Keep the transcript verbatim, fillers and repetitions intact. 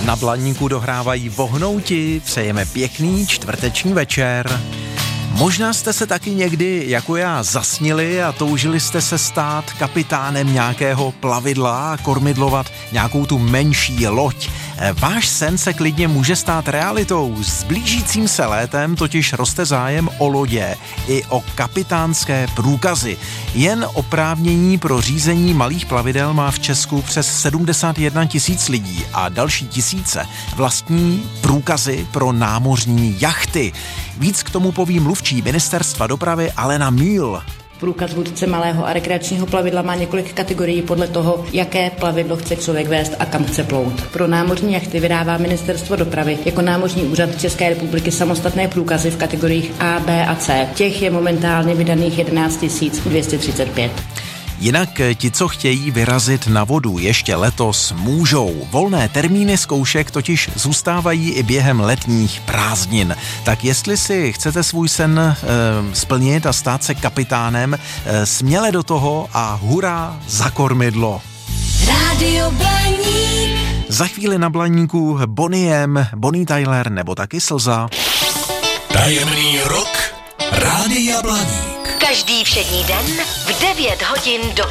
Na Blaníku dohrávají vohnouti, přejeme pěkný čtvrteční večer. Možná jste se taky někdy, jako já, zasnili a toužili jste se stát kapitánem nějakého plavidla a kormidlovat nějakou tu menší loď. Váš sen se klidně může stát realitou. S blížícím se létem totiž roste zájem o lodě i o kapitánské průkazy. Jen oprávnění pro řízení malých plavidel má v Česku přes sedmdesát jedna tisíc lidí a další tisíce vlastní průkazy pro námořní jachty. Víc k tomu poví mluvčí ministerstva dopravy Alena Mühl. Průkaz vůdce malého a rekreačního plavidla má několik kategorií podle toho, jaké plavidlo chce člověk vést a kam chce plout. Pro námořní jachty vydává ministerstvo dopravy jako námořní úřad České republiky samostatné průkazy v kategoriích A, B a C. Těch je momentálně vydaných jedenáct tisíc dvě stě třicet pět. Jinak ti, co chtějí vyrazit na vodu ještě letos, můžou. Volné termíny zkoušek totiž zůstávají i během letních prázdnin. Tak jestli si chcete svůj sen e, splnit a stát se kapitánem, e, směle do toho a hurá za kormidlo. Rádio Blaník. Za chvíli na Blaníku Bonnie M, Bonnie Tyler nebo taky Slza. Tajemný rok Rádia Blaník. Každý všední den v devět hodin do